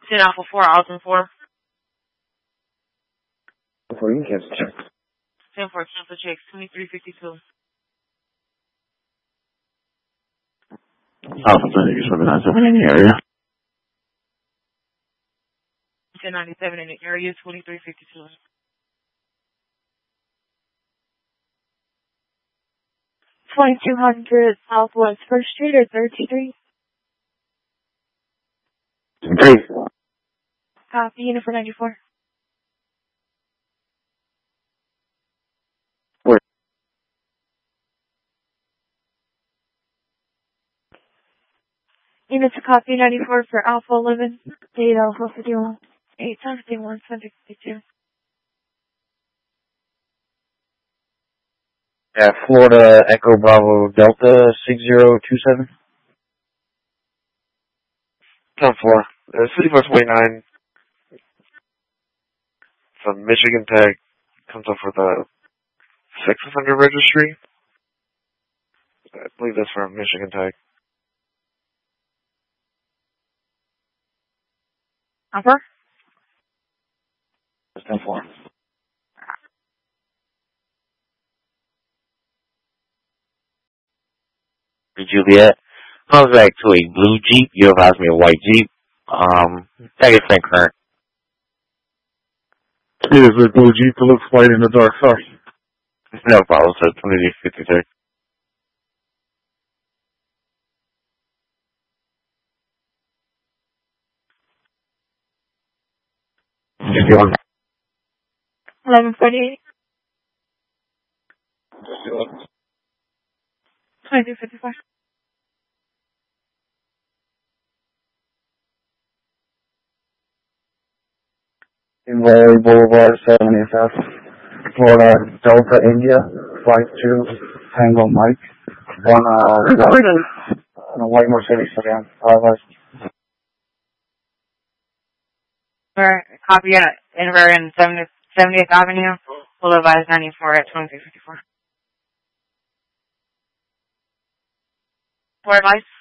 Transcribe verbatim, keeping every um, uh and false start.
ten Alpha four, Alton four. Before you can cancel check. ten four, cancel checks, twenty-three fifty-two. Alpha Phoenix, nine seven in the area. ten ninety-seven in the area, twenty-three fifty-two. twenty-two hundred Southwest First Street or third Street? Great. Copy, unit for ninety-four. Where? Unit to copy ninety-four for Alpha eleven, eight Alpha fifty-one, eight fifty-one, fifty-two. Yeah, Florida Echo Bravo Delta six zero two seven. ten four. Uh, City Bus Way nine. From Michigan Tech. Comes up for the six hundred registry. I believe that's from Michigan Tech. Upper? It's ten four. Juliet. Comes back to a blue Jeep. You advised me a white Jeep. Um, that is current. It is a blue Jeep that looks white in the dark, sorry. No problem, sir. twenty-three fifty-three. eleven forty-eight. twenty-two fifty-four. Valley Boulevard, seventy South, Florida, Delta, India, flight two, Tango Mike, one, uh, uh white Mercedes sedan, five We're copy at Inver in seventieth Avenue, Boulevard ninety-four at twenty-three fifty-four. For advice?